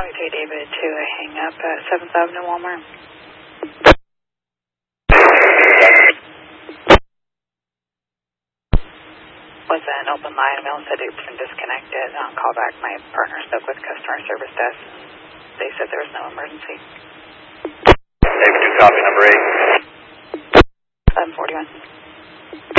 J David to hang up at 7th Avenue Walmart. Was an open line. Mail said it's been disconnected. Call back. My partner spoke with customer service desk. They said there was no emergency. David, do copy number 8. 741.